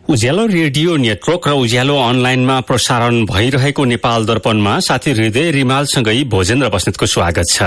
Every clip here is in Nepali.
उज्यालो रेडियो नेटवर्क र उज्यालो अनलाइनमा प्रसारण भइरहेको नेपाल दर्पणमा साथी हृदय रिमालसँगै भोजेन्द्र बस्नेतको स्वागत छ।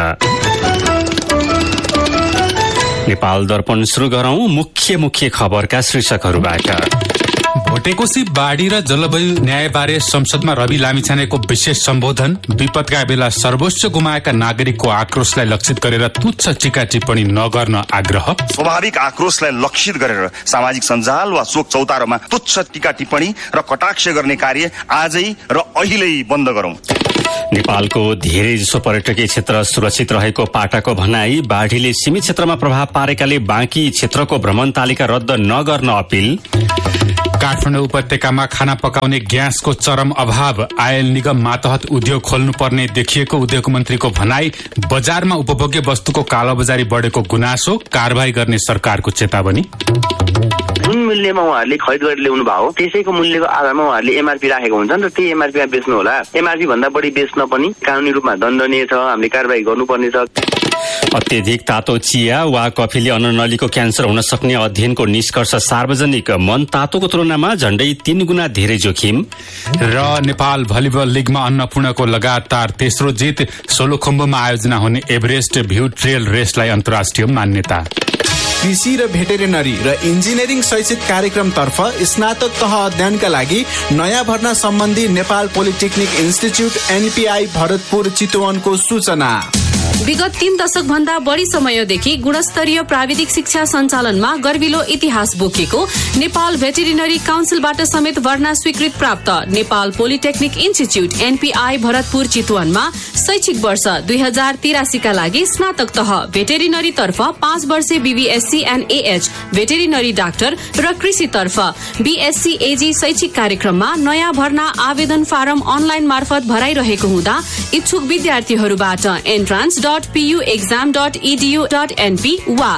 नेपाल दर्पण सुरु गरौं मुख्य खबरका शीर्षकहरूबाट। भोटेकोशी बाढी र जलवायु न्यायबारे संसदमा रवि लामिछानेको विशेष सम्बोधन, विपदका बेला सर्वोच्च गुमाएका नागरिकको आक्रोशलाई लक्षित गरेर तुच्छ टीका टिप्पणी नगर्न आग्रह। स्वाभाविक आक्रोशलाई लक्षित गरेर सामाजिक सञ्जाल वा शोक चौतारोमा तुच्छ टीका टिप्पणी र कटाक्ष गर्ने कार्य आजै र अहिल्यै बन्द गरौं। नेपालको धेरै जसो पर्यटकीय क्षेत्र सुरक्षित रहेको पाटाको भनाई, बाढीले सीमित क्षेत्रमा प्रभाव पारेकाले बाँकी क्षेत्रको भ्रमण तालिका रद्द नगर्न अपील। काठमाडौँ उपत्यकामा खाना पकाउने ग्यासको चरम अभाव, आयल निगम मातहत उद्योग खोल्नुपर्ने देखिएको उद्योग मन्त्रीको भनाई। बजारमा उपभोग्य वस्तुको कालोबजारी बढेको गुनासो, कारबाही गर्ने सरकारको चेतावनी। जुन मूल्यमा उहाँहरूले खरिद गरेर ल्याउनु भयो त्यसैको मूल्यको आधारमा उहाँहरूले एमआरपी राखेको हुन्छन् र त्यही एमआरपीमा बेच्नु होला। एमआरपी भन्दा बढी बेच्न पनि कानुनी रूपमा दण्डनीय छ, हामीले कारबाही गर्नुपर्ने छ। अत्यधिक तातो चिया वा कफीले अन्ननलीको क्यान्सर हुन सक्ने अध्ययनको निष्कर्ष सार्वजनिक, मन तातोको तुलनामा झण्डै 3 गुणा धेरै जोखिम। र नेपाल भलिबल लिगमा अन्नपूर्णको लगातार तेस्रो जित, सोलुखुम्बुमा आयोजना हुने एभरेस्ट भ्यू ट्रेल रेसलाई अन्तर्राष्ट्रिय मान्यता। कृषि र भेटेरिनरी र इन्जिनियरिङ शैक्षिक कार्यक्रमतर्फ स्नातक तह अध्ययनका लागि नयाँ भर्ना सम्बन्धी Nepal polytechnic institute NPI Bharatpur चितवनको सूचना। विगत 3 दशक भन्दा बढी समयदेखि गुणस्तरीय प्राविधिक शिक्षा सञ्चालनमा गर्विलो इतिहास बोकेको नेपाल भेटेरिनरी काउन्सिलबाट समेत भर्ना स्वीकृत प्राप्त Nepal polytechnic institute NPI Bharatpur चितवनमा शैक्षिक वर्ष 2083 का लागि स्नातक तह भेटेरिनरी तर्फ 5 वर्षे BVSc and AH veterinary doctor र कृषि तर्फ बीएससी एजी शैक्षिक कार्यक्रममा नयाँ भर्ना आवेदन फारम अनलाइन मार्फत भराइरहेको हुँदा इच्छुक विद्यार्थीहरूबाट entrance.puexam.edu.np वा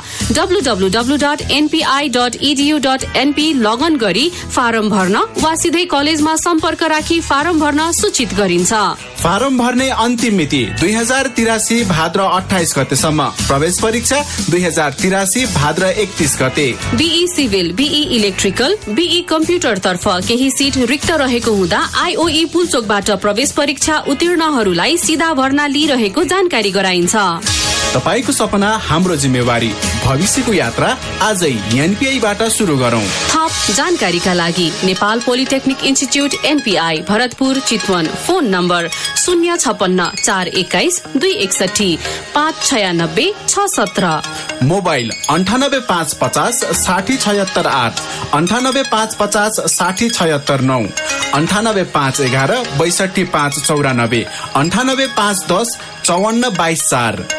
www.npi.edu.np लगन गरी फारम भर्न वा सिधै कलेजमा सम्पर्क राखी फारम भर्न सूचित गरिन्छ। फारम भर्ने अन्तिम मिति 2083 भाद्र 28 गतेसम्म, प्रवेश परीक्षा 2083 भाद्र 31 गते। Be civil, be electrical, be computer तर्फ केही सिट रिक्त रहेको हुँदा आईओई पुलचोकबाट प्रवेश परीक्षा उत्तीर्णहरूलाई सीधा भर्ना लिइरहेको जानकारी गराइन्छ। तपाईको सपना हाम्रो जिम्मेवारी, भविष्यको यात्रा आजै एनपीआईबाट सुरु गरौं। थप जानकारीका लागि Nepal polytechnic institute NPI Bharatpur Chitwan, phone number 056 421 261 596 617, mobile 98550 60768 98550 60769 98511 62594 98510 5422 4।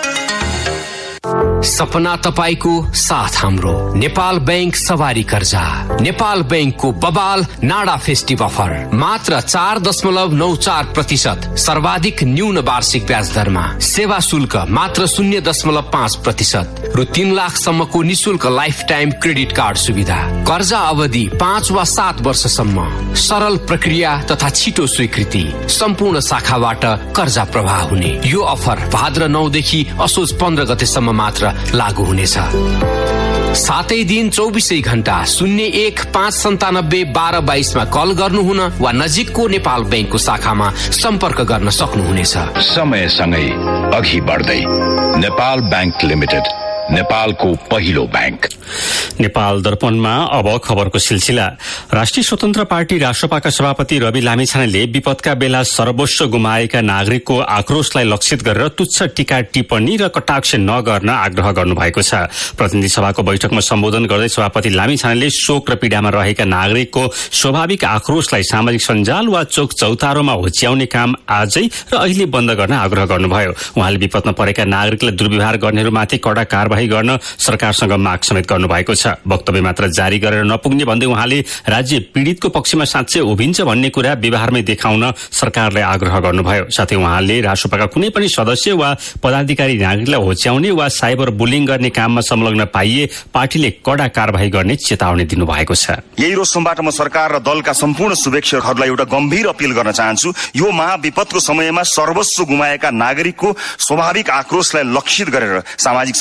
सपना तपाईको साथ हाम्रो। नेपाल बैंक सवारी कर्जा, नेपाल बैंकको बबाल नाडा फेस्टिभ अफर, मात्र 4.94% सर्वाधिक न्यून वार्षिक ब्याज दरमा, सेवा शुल्क मात्र 0.5% रु 3 लाखसम्मको निशुल्क लाइफ टाइम क्रेडिट कार्ड सुविधा, कर्जा अवधि 5 वा 7 वर्षसम्म, सरल प्रक्रिया तथा छिटो स्वीकृति, सम्पूर्ण शाखाबाट कर्जा प्रवाह हुने। यो अफर भाद्र 9 देखि असोज 15 गतेसम्म मात्र लागू हुनेछ। सातै दिन 24 घण्टा 01 597 1222 मा कल गर्नुहुन वा नजिकको नेपाल बैंकको शाखामा सम्पर्क गर्न सक्नुहुनेछ। समयसँगै अघि बढ्दै नेपाल बैंक लिमिटेड, नेपालको पहिलो बैंक। नेपाल दर्पणमा अब खबरको सिलसिला। राष्ट्रिय स्वतन्त्र पार्टी राष्ट्रपाका सभापति रवि लामिछानेले विपदका बेला सर्वस्व गुमाएका नागरिकको आक्रोशलाई लक्षित गरेर तुच्छ टीका टिप्पणी र कटाक्ष नगर्न आग्रह गर्नुभएको छ। प्रतिनिधि सभाको बैठकमा सम्बोधन गर्दै सभापति लामिछानेले शोक र पीडामा रहेका नागरिकको स्वाभाविक आक्रोशलाई सामाजिक सञ्जाल वा चोक चौतारोमा होच्याउने काम आजै र अहिले बन्द गर्न आग्रह गर्नुभयो। उहाँले विपदमा परेका नागरिकलाई दुर्व्यवहार गर्नेहरूमाथि कडा कारबाही गर्न सरकारसँग माग समेत गर्नुभएको छ। वक्तव्य मात्र जारी गरेर नपुग्ने भन्दै उहाँले राज्य पीडितको पक्षमा साँच्चै उभिन्छ भन्ने कुरा व्यवहारमै देखाउन सरकारलाई आग्रह गर्नुभयो। साथै उहाँले राष्ट्रपाका कुनै पनि सदस्य वा पदाधिकारी नागरिकलाई होच्याउने वा साइबर बुलिङ गर्ने काममा संलग्न पाइए पार्टीले कडा कारबाही गर्ने चेतावनी दिनुभएको छ। यही रोशमबाट म सरकार र दलका सम्पूर्ण शुभेच्छुकहरूलाई एउटा गम्भीर अपील गर्न चाहन्छु। यो महाविपदको समयमा सर्वस्व गुमाएका नागरिकको स्वाभाविक आक्रोशलाई लक्षित गरेर सामाजिक सञ्जाल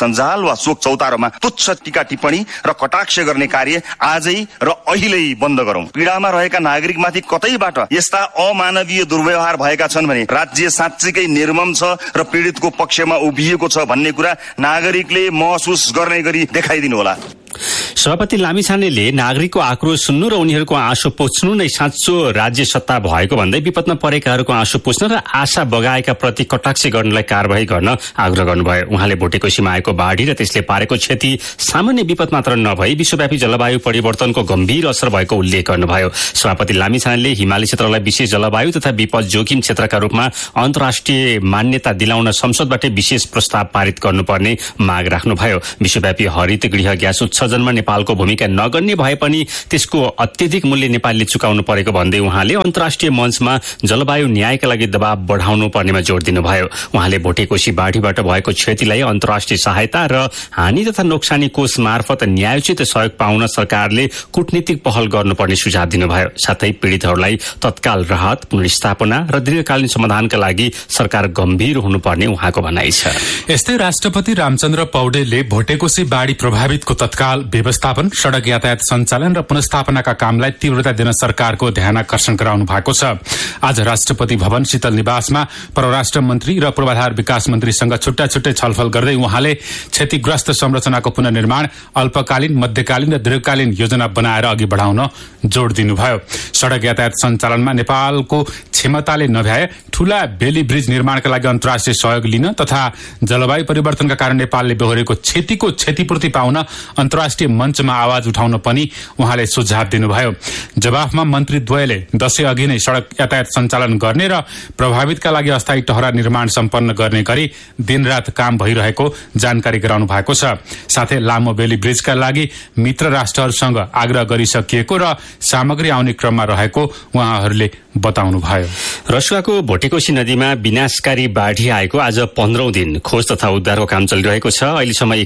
वा शोक चौतारोमा तुच्छ टीका टिप्पणी र कटाक्ष गर्ने कार्य आजै र अहिले बन्द गरौं। पीडामा रहेका नागरिकमाथि कतैबाट यस्ता अमानवीय दुर्व्यवहार भएका छन् भने राज्य साँच्चीकै निर्मम छ र पीडितको पक्षमा उभिएको छ भन्ने कुरा नागरिकले महसुस गर्ने गरी देखाइदिनु होला। सभापति लामिछानेले नागरिकको आक्रोश सुन्नु र उनीहरूको आँसु पोच्नु नै साँचो राज्य सत्ता भएको भन्दै विपदमा परेकाहरूको आँसु पोच्न र आशा बगाएका प्रति कटाक्ष गर्नलाई कारबाही गर्न आग्रह गर्नुभयो। उहाँले भोटेकोसीमा आएको बाढ़ी र त्यसले पारेको क्षति सामान्य विपद मात्र नभई विश्वव्यापी जलवायु परिवर्तनको गम्भीर असर भएको उल्लेख गर्नुभयो। सभापति लामिछानेले हिमाली क्षेत्रलाई विशेष जलवायु तथा विपद जोखिम क्षेत्रका रूपमा अन्तर्राष्ट्रिय मान्यता दिलाउन संसदबाट विशेष प्रस्ताव पारित गर्नुपर्ने माग राख्नुभयो। विश्वव्यापी हरित गृह ग्यास उत्सर्जनमा नेपालको भूमिका नगर्ने भए पनि त्यसको अत्यधिक मूल्य नेपालले चुकाउनु परेको भन्दै उहाँले अन्तर्राष्ट्रिय मञ्चमा जलवायु न्यायका लागि दबाव बढाउनु पर्नेमा जोड़ दिनुभयो। उहाँले भोटेकोशी बाढ़ीबाट भएको क्षतिलाई अन्तर्राष्ट्रिय सहायता र हानि तथा नोक्सानी कोष मार्फत न्यायोचित सहयोग पाउन सरकारले कूटनीतिक पहल गर्नुपर्ने सुझाव दिनुभयो। साथै पीड़ितहरूलाई तत्काल राहत, पुनर्स्थापना र दीर्घकालीन समाधानका लागि सरकार गम्भीर हुनुपर्ने उहाँको भनाइ छ। यस्तै राष्ट्रपति रामचन्द्र पौडेलले भोटेकोशी बाढ़ी प्रभावितको तत्काल व्यवस्थापन, सड़क यातायात सञ्चालन र पुनर्स्थापनाका कामलाई तीव्रता दिन सरकारको ध्यानाकर्षण गराउनु भएको छ। आज राष्ट्रपति भवन शीतल निवासमा परराष्ट्र मन्त्री र पूर्वाधार विकास मन्त्रीसँग छुट्टा छुट्टै छलफल गर्दै उहाँले क्षतिग्रस्त संरचनाको पुनर्निर्माण, अल्पकालीन, मध्यकालीन र दीर्घकालीन योजना बनाएर अघि बढाउन जोड़ दिनुभयो। सड़क यातायात सञ्चालनमा नेपालको क्षमताले नभ्याए ठूला बेली ब्रिज निर्माणका लागि अन्तर्राष्ट्रिय सहयोग लिन तथा जलवायु परिवर्तनका कारण नेपालले बेहोरेको क्षतिको क्षतिपूर्ति पाउन अन्तर्राष्ट्रिय मञ्चमा आवाज उठाउन पनि उहाँले सुझाव दिनुभयो। जवाफमा मन्त्रीद्वयले दशैं अघि नै सड़क यातायात सञ्चालन गर्ने र प्रभावितका लागि अस्थायी टहरा निर्माण सम्पन्न गर्ने गरी दिनरात काम भइरहेको जानकारी गराउनु भएको छ। साथै लामो बेली ब्रिजका लागि मित्र राष्ट्रहरूसँग आग्रह गरिसकिएको र सामग्री आउने क्रममा रहेको उहाँहरूले बताउनुभयो। रसुवाको भोटेकोशी नदीमा विनाशकारी बाढ़ी आएको आज 15औं दिन खोज तथा उद्धारको काम चलिरहेको छ। अहिलेसम्म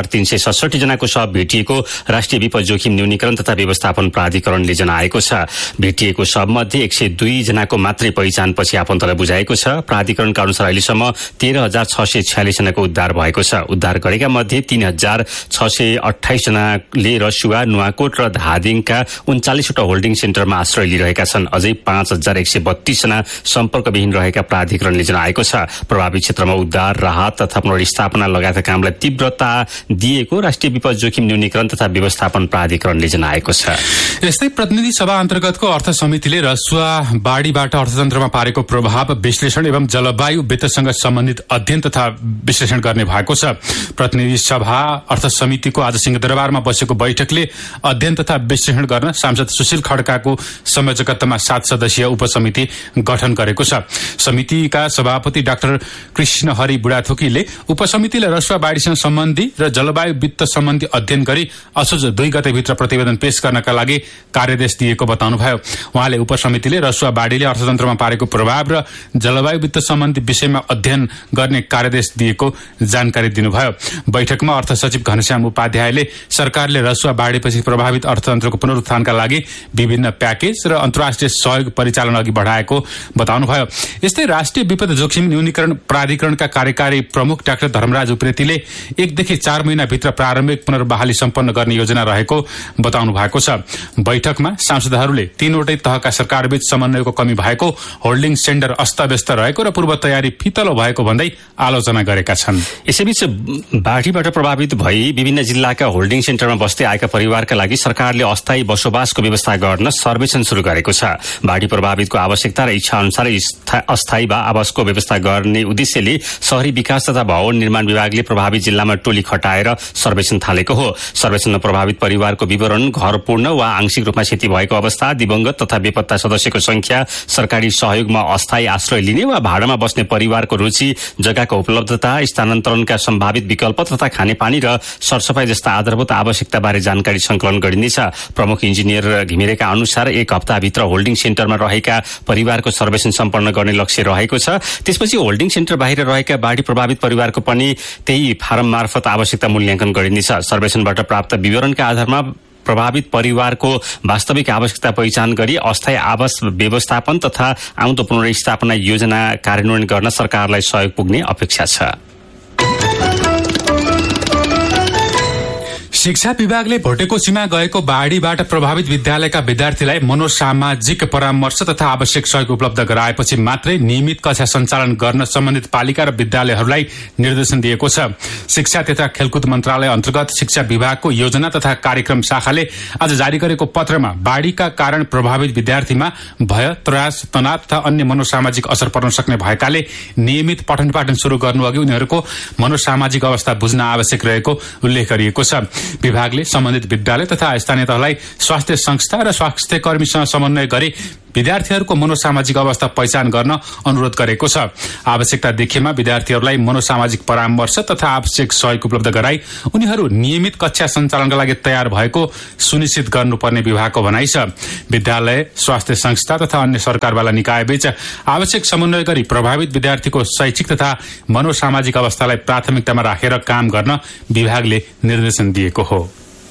1367 जनाको शव भेटिएको राष्ट्रिय विपद जोखिम न्यूनीकरण तथा व्यवस्थापन प्राधिकरणले जनाएको छ। भेटिएको शवमध्ये 102 जनाको मात्रै पहिचान पछि आफन्तलाई बुझाएको छ। प्राधिकरणका अनुसार अहिलेसम्म 13,646 जनाको उद्धार भएको छ। उद्धार गरेका मध्ये 3,628 जनाले रसुवा, नुवाकोट र धादिङका 39 वटा होल्डिङ सेन्टरमा आश्रय लिइरहेका छन्। अझै 5,132 जना सम्पर्कविहीन रहेका प्राधिकरणले जनाएको छ। प्रभावित क्षेत्रमा उद्धार, राहत तथा पुनर्स्थापना लगायतका कामलाई तीव्रता दिएको राष्ट्रिय विपद जोखिम न्यूनीकरण तथा व्यवस्थापन प्राधिकरणले जनाएको छ। यस्तै प्रतिनिधि सभा अन्तर्गतको अर्थ समितिले रसुवा बाढ़ीबाट अर्थतन्त्रमा पारेको प्रभाव विश्लेषण एवं जलवायु वित्तसँग सम्बन्धित अध्ययन तथा विश्लेषण गर्ने भएको छ। प्रतिनिधि सभा अर्थ समितिको आज सिंहदरबारमा बसेको बैठकले अध्ययन तथा विश्लेषण गर्न सांसद सुशील खड्काको संयोजकत्वमा 7 सदस्यीय उपसमिति गठन गरेको छ। समितिका सभापति डाक्टर कृष्ण हरि बुढाथोकीले उपसमितिले रसुवा बाढ़ीसँग सम्बन्धी र जलवायु वित्त सम्बन्धी अध्ययन गरी असोज 2 गतेभित्र प्रतिवेदन पेश गर्नका लागि कार्यदेश दिएको बताउनुभयो। उहाँले उपसमितिले रसुवा बाढ़ीले अर्थतन्त्रमा पारेको प्रभाव र जलवायु वित्त सम्बन्धी विषयमा अध्ययन गर्ने कार्यदेश दिएको जानकारी दिनुभयो। बैठकमा अर्थ सचिव घनश्याम उपाध्यायले सरकारले रसुवा बाढ़ीपछि प्रभावित अर्थतन्त्रको पुनरुत्थानका लागि विभिन्न प्याकेज र अन्तर्राष्ट्रिय सहयोग परिचालन अघि बढाएको बताउनुभयो। यस्तै राष्ट्रिय विपद जोखिम न्यूनीकरण प्राधिकरणका कार्यकारी प्रमुख डाक्टर धर्मराज उप्रेतीले 1 देखि 4 महिनाभित्र प्रारम्भिक पुनर्बहाली सम्पन्न गर्ने योजना रहेको बताउनु भएको छ। बैठकमा सांसदहरूले 3 वटै तहका सरकारबीच समन्वयको कमी भएको, होल्डिङ सेन्टर अस्तव्यस्त रहेको र पूर्व तयारी फितलो भएको भन्दै आलोचना गरेका छन्। यसैबीच बाढ़ीबाट प्रभावित भई विभिन्न जिल्लाका होल्डिङ सेन्टरमा बस्दै आएका परिवारका लागि सरकारले अस्थायी बसोबासको व्यवस्था गर्न सर्वेक्षण शुरू गरेको छ। बाढ़ी प्रभावितको आवश्यकता र इच्छा अनुसार अस्थायी आवासको व्यवस्था गर्ने उद्देश्यले शहरी विकास तथा भवन निर्माण विभागले प्रभावित जिल्लामा टोली खटाएर सर्वेक्षण थालेको हो। सर्वेक्षणमा प्रभावित परिवारको विवरण, घर पूर्ण वा आंशिक रूपमा क्षति भएको अवस्था, दिवंगत तथा बेपत्ता सदस्यको संख्या, सरकारी सहयोगमा अस्थायी आश्रय लिने वा भाडामा बस्ने परिवारको रुचि, जग्गाको उपलब्धता, स्थानान्तरणका सम्भावित विकल्प तथा खानेपानी र सरसफाई जस्ता आधारभूत आवश्यकताबारे जानकारी संकलन गरिनेछ। प्रमुख इन्जिनियर घिमिरेका अनुसार 1 हप्ताभित्र होल्डिङ सेन्टरमा रहेका परिवारको सर्वेक्षण सम्पन्न गर्ने लक्ष्य रहेको छ। त्यसपछि होल्डिङ सेन्टर बाहिर रहेका बाढ़ी प्रभावित परिवारको पनि त्यही फारम मार्फत आवश्यकता मूल्याङ्कन गरिनेछ। सर्वेक्षणबाट प्राप्त विवरणका आधारमा प्रभावित परिवारको वास्तविक आवश्यकता पहिचान गरी अस्थायी आवास व्यवस्थापन तथा आउँदो पुनर्स्थापना योजना कार्यान्वयन गर्न सरकारलाई सहयोग पुग्ने अपेक्षा छ। शिक्षा विभागले भोटेकोसीमा गएको बाढीबाट प्रभावित विद्यालयका विद्यार्थीलाई मनोसामाजिक परामर्श तथा आवश्यक सहयोग उपलब्ध गराएपछि मात्रै नियमित कक्षा सञ्चालन गर्न सम्बन्धित पालिका र विद्यालयहरूलाई निर्देशन दिएको छ। शिक्षा तथा खेलकुद मन्त्रालय अन्तर्गत शिक्षा विभागको योजना तथा कार्यक्रम शाखाले आज जारी गरेको पत्रमा बाढीका कारण प्रभावित विद्यार्थीमा भय, त्रास, तनाव तथा अन्य मनोसामाजिक असर पर्न सक्ने भएकाले नियमित पठन पाठन शुरू गर्नुअघि उनीहरूको मनोसामाजिक अवस्था बुझ्न आवश्यक रहेको उल्लेख गरिएको छ। विभागले सम्बन्धित विद्यालय तथा स्थानीय तहलाई स्वास्थ्य संस्था र स्वास्थ्य कर्मीसँग समन्वय गरी विद्यार्थीहरूको मनोसामाजिक अवस्था पहिचान गर्न अनुरोध गरेको छ। आवश्यकता देखिएमा विद्यार्थीहरूलाई मनोसामाजिक परामर्श तथा आवश्यक सहयोग उपलब्ध गराई उनीहरू नियमित कक्षा सञ्चालनका लागि तयार भएको सुनिश्चित गर्नुपर्ने विभागको भनाइ छ। विद्यालय, स्वास्थ्य संस्था तथा अन्य सरकारवाला निकायबीच आवश्यक समन्वय गरी प्रभावित विद्यार्थीको शैक्षिक तथा मनोसामाजिक अवस्थालाई प्राथमिकतामा राखेर काम गर्न विभागले निर्देशन दिएको हो।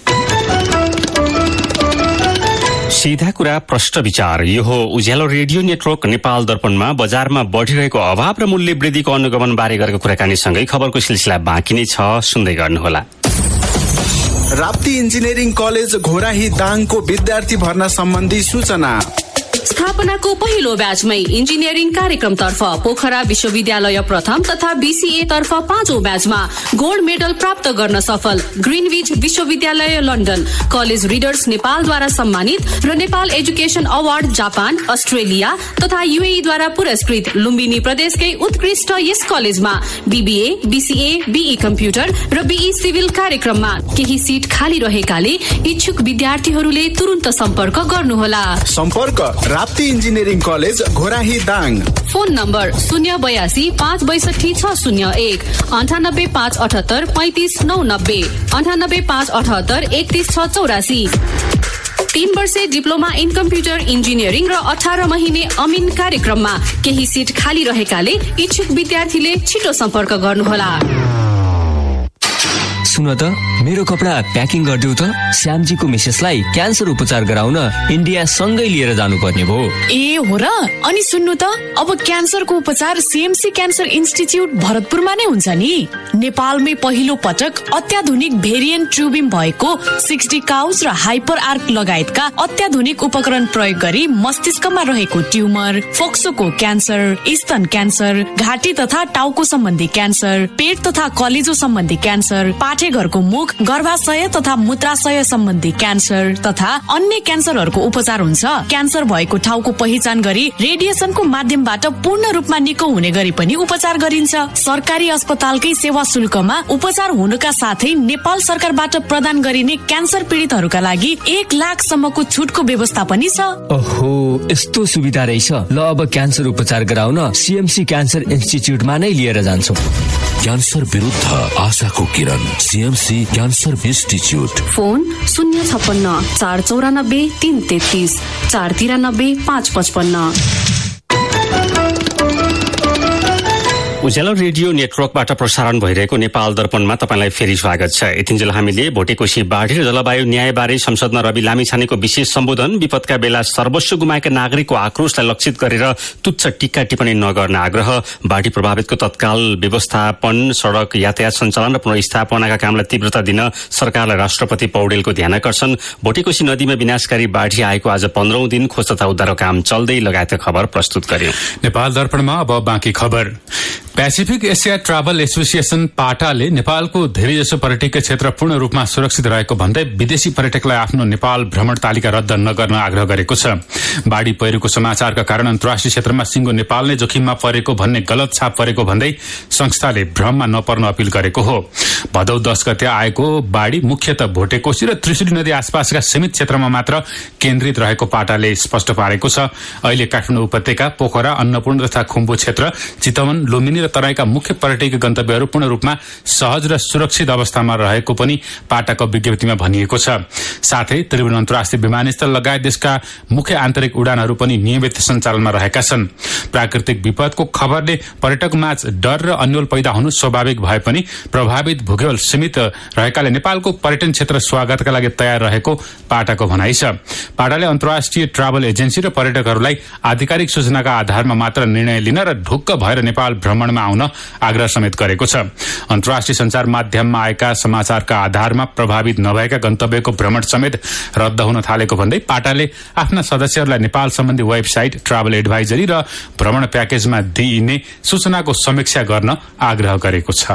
सीधा कुरा प्रष्ट विचार, यो हो उज्यालो रेडियो नेटवर्क नेपाल दर्पणमा बजारमा बढ़िरहेको अभाव र मूल्य वृद्धिको अनुगमन बारे गरेको कुराकानीसँगै खबरको सिलसिला बाँकी नै छ, सुन्दै गर्नुहोला। राप्ती इन्जिनियरिङ कलेज घोराही दाङको विद्यार्थी भर्ना सम्बन्धी सूचना। स्थापनाको पहिलो ब्याचमै इन्जिनियरिङ कार्यक्रमतर्फ पोखरा विश्वविद्यालय प्रथम तथा बीसीए तर्फ 5औं ब्याचमा गोल्ड मेडल प्राप्त गर्न सफल ग्रिनविच विश्वविद्यालय लन्डन, कलेज रिडर्स नेपालद्वारा सम्मानित र Nepal education award Japan, Australia तथा युएईद्वारा पुरस्कृत लुम्बिनी प्रदेशकै उत्कृष्ट यस कलेजमा बीबीए, बीसीए, बीई कम्प्युटर र बीई सिभिल कार्यक्रममा केही सिट खाली रहेकाले इच्छुक विद्यार्थीहरूले तुरुन्त सम्पर्क गर्नुहोला। सम्पर्क Rapti engineering college Ghorahi Dang. Phone number 082 562 601 98 578 35 990 98 578 31 684। 3 वर्षे डिप्लोमा इन कम्प्युटर इन्जिनियरिङ र 18 महिने अमिन कार्यक्रममा केही सिट खाली रहेकाले इच्छुक विद्यार्थीले छिटो सम्पर्क गर्नुहोला। सुन त, मेरो कपडा प्याकिङ गरिदेऊ त। श्यामजीको मिसेसलाई क्यान्सर उपचार गराउन इन्डिया सँगै लिएर जानुपर्ने भयो। ए हो र? अनि सुन्नु त, अब क्यान्सरको उपचार सीएमसी क्यान्सर इन्स्टिच्युट भरतपुरमा नै हुन्छ नि। नेपालमै पहिलो पटक अत्याधुनिक भेरिएन्ट ट्युबिम भएको 60 काउस र हाइपर आर्क लगायतका अत्याधुनिक उपकरण प्रयोग गरी मस्तिष्कमा रहेको ट्युमर, फोक्सोको क्यान्सर, स्तन क्यान्सर, घाँटी तथा टाउको सम्बन्धी क्यान्सर, पेट तथा कलेजो सम्बन्धी क्यान्सर, पाठेघरको मुख, गर्भाशय तथा मूत्राशय सम्बन्धी क्यान्सर तथा अन्य क्यान्सरहरूको उपचार हुन्छ। क्यान्सर भएको ठाउँको पहिचान गरी रेडिएसनको माध्यमबाट पूर्ण रूपमा निको हुने गरी पनि उपचार गरिन्छ। सरकारी अस्पतालकै सेवा शुल्कमा उपचार हुनुका साथै नेपाल सरकारबाट प्रदान गरिने क्यान्सर पीडितहरूका लागि 1 लाखसम्मको छुटको व्यवस्था पनि छ। ओहो, यस्तो सुविधा रहेछ। ल, अब क्यान्सर उपचार गराउन सीएमसी क्यान्सर इन्स्टिच्युटमा नै लिएर जान्छौँ। क्यान्सर विरुद्ध आशाको किरण, सीएमसी क्यान्सर इन्स्टिच्युट। फोन 056 494 333 493 555। उज्यालो रेडियो नेटवर्कबाट प्रसारण भइरहेको नेपाल दर्पणमा तपाईलाई फेरि स्वागत छ। यतिन्जेल हामीले भोटेकोशी बाढी र जलवायु न्यायबारे संसदमा रवि लामिछानेको विशेष सम्बोधन, विपदका बेला सर्वस्व गुमाएका नागरिकको आक्रोशलाई लक्षित गरेर तुच्छ टीका टिप्पणी नगर्न आग्रह, बाढी प्रभावितको तत्काल व्यवस्थापन, सड़क यातायात सञ्चालन र पुनर्स्थापनाका कामलाई तीव्रता दिन सरकारलाई राष्ट्रपति पौडेलको ध्यानाकर्षण, भोटेकोशी नदीमा विनाशकारी बाढी आएको आज 15औं दिन खोज तथा उद्धारको काम चल्दै लगायतका खबर प्रस्तुत गर्यौं। नेपाल दर्पणमा अब बाँकी खबर। पेसिफिक एसिया ट्राभल एसोसिएसन पाटाले नेपालको धेरैजसो पर्यटकीय क्षेत्र पूर्ण रूपमा सुरक्षित रहेको भन्दै विदेशी पर्यटकलाई आफ्नो नेपाल भ्रमण तालिका रद्द नगर्न आग्रह गरेको छ। बाढी पहिरोको समाचारका कारण अन्तर्राष्ट्रिय क्षेत्रमा सिंगो नेपाल नै जोखिममा परेको भन्ने गलत छाप परेको भन्दै संस्थाले भ्रममा नपर्न अपील गरेको हो। भदौ 10 गते आएको बाढी मुख्यतः भोटेकोशी र त्रिशुली नदी आसपासका सीमित क्षेत्रमा मात्र केन्द्रित रहेको पाटाले स्पष्ट पारेको छ। अहिले काठमाडौँ उपत्यका, पोखरा, अन्नपूर्ण तथा खुम्बु क्षेत्र, चितवन, लुम्बिनी र तराईका मुख्य पर्यटकीय गन्तव्यहरू पूर्ण रूपमा सहज र सुरक्षित अवस्थामा रहेको पनि पाटाको विज्ञप्तिमा भनिएको छ। साथै त्रिभुवन अन्तर्राष्ट्रिय विमानस्थल लगायत देशका मुख्य आन्तरिक उडानहरू पनि नियमित सञ्चालनमा रहेका छन्। प्राकृतिक विपदको खबरले पर्यटकमाझ डर र अन्यल पैदा हुनु स्वाभाविक भए पनि प्रभावित भूगोल सीमित रहेकाले नेपालको पर्यटन क्षेत्र स्वागतका लागि तयार रहेको पाटाको भनाइ छ। पाटाले अन्तर्राष्ट्रिय ट्राभल एजेन्सी र पर्यटकहरूलाई आधिकारिक सूचनाका आधारमा मात्र निर्णय लिन र ढुक्क भएर नेपाल भ्रमण भ्रमणमा आउन आग्रह समेत गरेको छ। अन्तर्राष्ट्रिय सञ्चार माध्यममा आएका समाचारका आधारमा प्रभावित नभएका गन्तव्यको भ्रमण समेत रद्द हुन थालेको भन्दै पाटाले आफ्ना सदस्यहरूलाई नेपाल सम्बन्धी वेबसाइट, ट्राभल एडभाइजरी र भ्रमण प्याकेजमा दिइने सूचनाको समीक्षा गर्न आग्रह गरेको छ।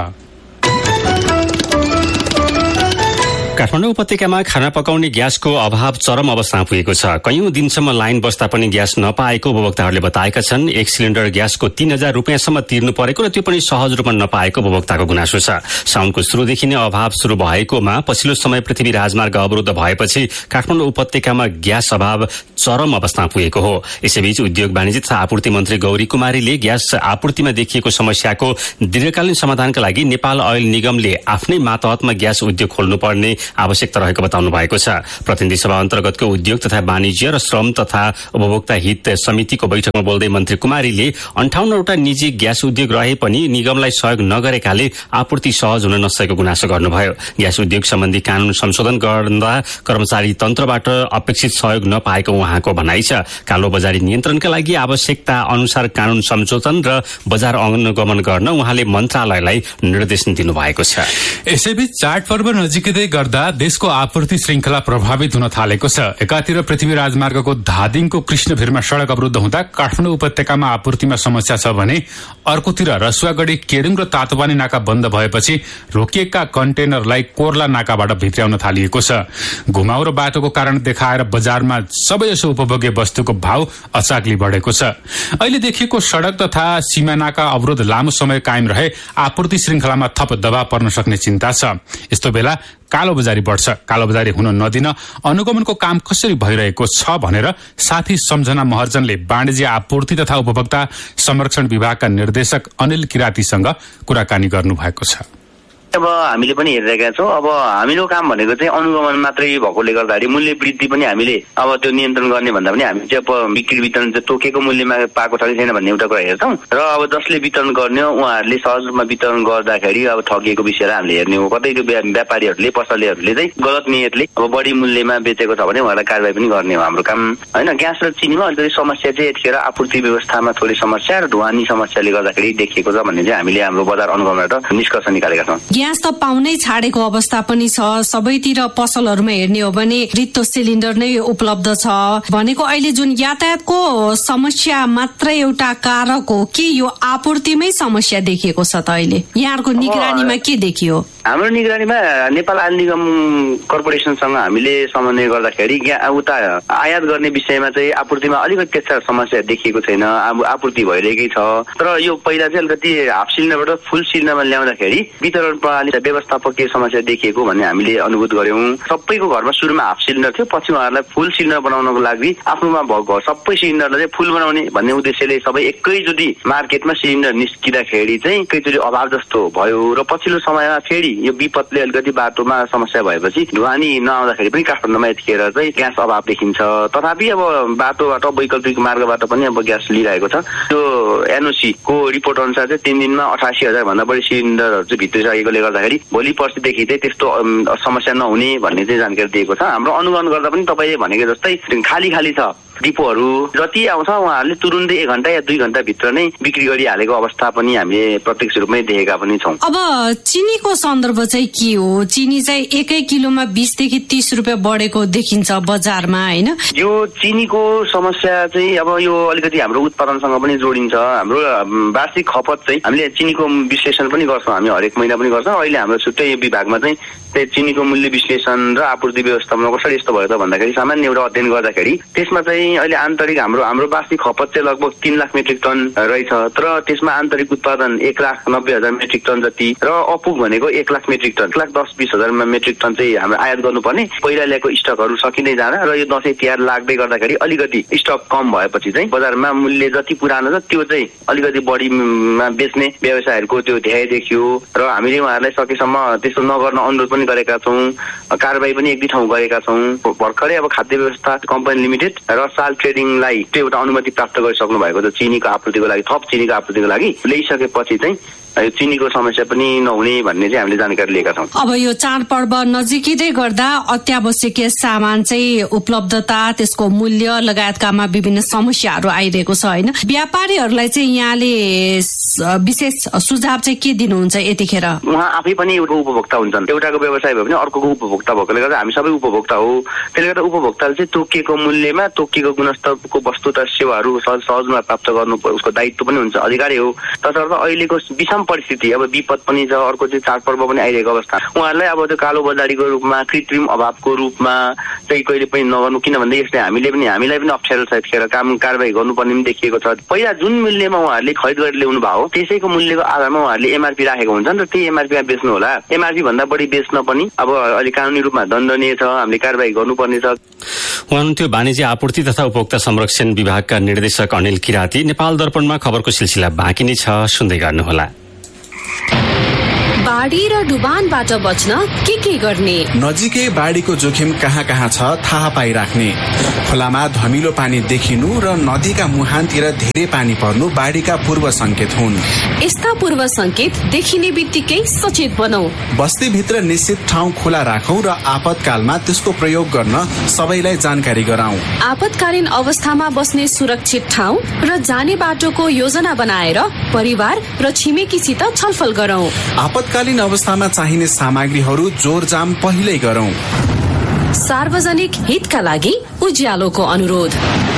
काठमाडौँ उपत्यकामा खाना पकाउने ग्यासको अभाव चरम अवस्थामा पुगेको छ। कैयौं दिनसम्म लाइन बस्दा पनि ग्यास नपाएको उपभोक्ताहरूले बताएका छन्। एक सिलिण्डर ग्यासको 3,000 रुपियाँसम्म तिर्नु परेको र त्यो पनि सहज रूपमा नपाएको उपभोक्ताको गुनासो छ। साउनको सुरुदेखि नै अभाव सुरु भएकोमा पछिल्लो समय पृथ्वी राजमार्ग अवरुद्ध भएपछि काठमाडौँ उपत्यकामा ग्यास अभाव चरम अवस्थामा पुगेको हो। यसैबीच उद्योग वाणिज्य तथा आपूर्ति मन्त्री गौरी कुमारीले ग्यास आपूर्तिमा देखिएको समस्याको दीर्घकालीन समाधानका लागि नेपाल ऑयल निगमले आफ्नै मातहतमा ग्यास उद्योग खोल्नुपर्ने आवश्यकता रहेको बताउनु भएको छ। प्रतिनिधि सभा अन्तर्गतको उद्योग तथा वाणिज्य र श्रम तथा उपभोक्ता हित समितिको बैठकमा बोल्दै मन्त्री कुमारीले 58वटा निजी ग्यास उद्योग रहे पनि निगमलाई सहयोग नगरेकाले आपूर्ति सहज हुन नसकेको गुनासो गर्नुभयो। ग्यास उद्योग सम्बन्धी कानून संशोधन गर्दा कर्मचारी तन्त्रबाट अपेक्षित सहयोग नपाएको उहाँको भनाइ छ। कालो बजारी नियन्त्रणका लागि आवश्यकता अनुसार कानून संशोधन र बजार अनुगमन गर्न उहाँले मन्त्रालयलाई निर्देशन दिनुभएको छ। यसैबीच चाडपर्व नजिकै गर्दा देशको आपूर्ति श्रृंखला प्रभावित हुन थालेको छ। एकातिर पृथ्वी राजमार्गको धादिङको कृष्णभिरमा सड़क अवरुद्ध हुँदा काठमाडौँ उपत्यकामा आपूर्तिमा समस्या छ भने अर्कोतिर रसुवागढी केरुङ र तातोपानी नाका बन्द भएपछि रोकिएका कन्टेनरलाई कोर्ला नाकाबाट भित्र्याउन थालिएको छ। घुमाउ र बाटोको कारण देखाएर बजारमा सबैजसो उपभोग्य वस्तुको भाव अचाकली बढेको छ। अहिले देखिएको सड़क तथा सीमा नाका अवरोध लामो समय कायम रहे आपूर्ति श्रृंखलामा थप दबाव पर्न सक्ने चिन्ता छ। यस्तो बेला कालोबजारी बढ्छ। कालोबजारी हुन नदिन अनुगमनको काम कसरी भइरहेको छ भनेर साथी सम्झना महर्जनले वाणिज्य आपूर्ति तथा उपभोक्ता संरक्षण विभागका निर्देशक अनिल किरातीसँग कुराकानी गर्नुभएको छ। अब हामीले पनि हेरिरहेका छौँ। अब हाम्रो काम भनेको चाहिँ अनुगमन मात्रै भएकोले गर्दाखेरि मूल्य वृद्धि पनि हामीले अब त्यो नियन्त्रण गर्ने भन्दा पनि हामी चाहिँ अब बिक्री वितरण चाहिँ तोकेको मूल्यमा पाएको छ कि छैन भन्ने एउटा कुरा हेर्छौँ र अब जसले वितरण गर्ने हो उहाँहरूले सहज रूपमा वितरण गर्दाखेरि अब ठगिएको विषयलाई हामीले हेर्ने हो। कतै त्यो व्यापारीहरूले पसलेहरूले चाहिँ गलत नियतले अब बढी मूल्यमा बेचेको छ भने उहाँलाई कारबाही पनि गर्ने हो हाम्रो काम होइन। ग्यास र चिनीमा अलिकति समस्या चाहिँ यतिखेर आपूर्ति व्यवस्थामा थोरै समस्या र ढुवानी समस्याले गर्दाखेरि देखिएको छ भन्ने चाहिँ हामीले हाम्रो बजार अनुगमनबाट निष्कर्ष निकालेका छौँ। ग्यास त पाउनै छाडेको अवस्था पनि छ। सबैतिर पसलहरूमा हेर्ने हो भने रित्तो सिलिन्डर नै उपलब्ध छ भनेको अहिले जुन यातायातको समस्या मात्र एउटा कारक हो कि यो आपूर्तिमै समस्या देखिएको छ त अहिले यहाँको निगरानीमा के देखियो? हाम्रो निगरानीमा नेपाल आयल निगम कर्पोरेसनसँग हामीले समन्वय गर्दाखेरि उता आयात गर्ने विषयमा चाहिँ आपूर्तिमा अलिकति त्यस्ता समस्या देखिएको छैन। आपूर्ति भइरहेकै छ। तर यो पहिला चाहिँ अलिकति हाफ सिलिन्डरबाट फुल सिलिन्डरमा ल्याउँदाखेरि वितरण प्रणाली व्यवस्थापकीय समस्या देखिएको भन्ने हामीले अनुभूत गर्यौं। सबैको घरमा सुरुमा हाफ सिलिन्डर थियो, पछि उहाँहरूलाई फुल सिलिन्डर बनाउनको लागि आफ्नोमा भएको सबै सिलिन्डरलाई चाहिँ फुल बनाउने भन्ने उद्देश्यले सबै एकैचोटि मार्केटमा सिलिन्डर निस्किँदाखेरि चाहिँ एकैचोटि अभाव जस्तो भयो र पछिल्लो समयमा फेरि यो विपदले अलिकति बाटोमा समस्या भएपछि ढुवानी नआउँदाखेरि पनि काठमाडौँमा यतिखेर चाहिँ ग्यास अभाव देखिन्छ। तथापि अब बाटोबाट वैकल्पिक मार्गबाट पनि अब ग्यास लिइरहेको छ। त्यो एनओसी को रिपोर्ट अनुसार चाहिँ 3 दिनमा 88,000 भन्दा बढी सिलिन्डरहरू चाहिँ भित्रिसकेकोले गर्दाखेरि भोलि पर्सिदेखि चाहिँ त्यस्तो समस्या नहुने भन्ने चाहिँ जानकारी दिएको छ। हाम्रो अनुगमन गर्दा पनि तपाईँले भनेको जस्तै खाली छ डिपोहरू। जति आउँछ उहाँहरूले तुरुन्तै 1 घण्टा या 2 घण्टा भित्र नै बिक्री गरिहालेको अवस्था पनि हामीले प्रत्यक्ष रूपमै देखेका पनि छौँ। अब चिनीको सन्दर्भ चाहिँ के हो? चिनी चाहिँ 1 किलोमा 20 देखि 30 रुपियाँ बढेको देखिन्छ बजारमा होइन? यो चिनीको समस्या चाहिँ अब यो अलिकति हाम्रो उत्पादनसँग पनि जोडिन्छ। हाम्रो वार्षिक खपत चाहिँ हामीले चिनीको विश्लेषण पनि गर्छौँ। हामी हरेक महिना पनि गर्छौँ। अहिले हाम्रो छुट्टै विभागमा चाहिँ चिनीको मूल्य विश्लेषण र आपूर्ति व्यवस्थापन कसरी यस्तो भयो त भन्दाखेरि सामान्य एउटा अध्ययन गर्दाखेरि त्यसमा चाहिँ अहिले आन्तरिक हाम्रो वार्षिक खपत चाहिँ लगभग 3 लाख मेट्रिक टन रहेछ। तर त्यसमा आन्तरिक उत्पादन 1,90,000 मेट्रिक टन जति र अपुग भनेको 1 lakh metric ton 1,10,20,000 metric ton चाहिँ हाम्रो आयात गर्नुपर्ने। पहिला ल्याएको स्टकहरू सकिँदै जाँदा र यो दसैँ तिहार लाग्दै गर्दाखेरि अलिकति स्टक कम भएपछि चाहिँ बजारमा मूल्य जति पुरानो छ त्यो चाहिँ अलिकति बढीमा बेच्ने व्यवसायहरूको त्यो ध्यान देखियो र हामीले उहाँहरूलाई सकेसम्म त्यस्तो नगर्न अनुरोध पनि गरेका छौँ। कारबाही पनि 1-2 ठाउँ गरेका छौँ। भर्खरै अब खाद्य व्यवस्था कम्पनी लिमिटेड र साल ट्रेडिङलाई त्यो एउटा अनुमति प्राप्त गरिसक्नु भएको छ चिनीको आपूर्तिको लागि, थप चिनीको आपूर्तिको लागि ल्याइसकेपछि चाहिँ चिनीको समस्या पनि नहुने भन्ने चाहिँ हामीले हामीले जानकारी लिएका छौँ। अब यो चाडपर्व नजिकै गर्दा अत्यावश्यकीय सामान चाहिँ उपलब्धता, त्यसको मूल्य लगायतकामा विभिन्न समस्याहरू आइरहेको छ होइन। व्यापारीहरूलाई चाहिँ यहाँले विशेष सुझाव चाहिँ के दिनुहुन्छ यतिखेर? उहाँ आफै पनि एउटा उपभोक्ता हुन्छन्, एउटाको व्यवसाय भयो भने अर्कोको उपभोक्ता भएकोले गर्दा हामी सबै उपभोक्ता हो। त्यसले गर्दा उपभोक्ताले चाहिँ तोकिएको मूल्यमा तोकिएको गुणस्तरको वस्तु तथा सेवाहरू सहजमा प्राप्त गर्नु उसको दायित्व पनि हुन्छ, अधिकारी हो। तसर्थ अहिलेको विषम परिस्थिति, अब विपद पनि छ, अर्को चाहिँ चाडपर्व पनि आइरहेको अवस्था, उहाँहरूलाई अब त्यो कालो बजारीको रूपमा, कृत्रिम अभावको रूपमा चाहिँ कहिले पनि नगर्नु, किनभने यसले हामीलाई पनि अप्ठ्यारो छ, यतिखेर कारबाही गर्नुपर्ने पनि देखिएको छ। पहिला जुन मूल्यमा उहाँहरूले खरिद गरेर ल्याउनु भयो त्यसैको मूल्यको आधारमा उहाँहरूले एमआरपी राखेको हुन्छ नि त, त्यही एमआरपीमा बेच्नु होला। एमआरपी भन्दा बढी बेच्न पनि अब अहिले कानुनी रूपमा दण्डनीय छ, हामीले कारबाही गर्नुपर्ने छ। उहाँ हुनुहुन्थ्यो वाणिज्य आपूर्ति तथा उपभोक्ता संरक्षण विभागका निर्देशक अनिल किराती। नेपाल दर्पणमा खबरको सिलसिला बाँकी नै छ, सुन्दै गर्नुहोला। बाढी र डुबानबाट बच्न के गर्ने? नजिकै बाढीको जोखिम कहाँ कहाँ छ थाहा पाइराख्ने। खोलामा धमिलो पानी देखिनु र नदीका मुहानतिर धेरै पानी पर्नु बाढीका पूर्व संकेत हुन्। यस्ता पूर्व संकेत देखिने बित्तिकै सचेत बनौ। बस्तीभित्र निश्चित ठाउँ खुला राखौं र आपतकालमा त्यसको प्रयोग गर्न सबैलाई जानकारी गराउँ। आपतकालीन अवस्थामा बस्ने सुरक्षित ठाउँ र जाने बाटोको योजना बनाएर परिवार र छिमेकीसित छलफल गरौं। आपतकालीन अवस्थामा चाहिने सामग्रीहरू जोरजाम पहिल्यै गरौं। सार्वजनिक हितका लागि उज्यालोको अनुरोध।